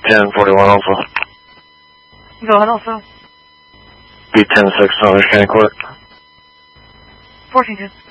1041 Alpha. Go ahead, also. B106, Orange County Court. 14-2.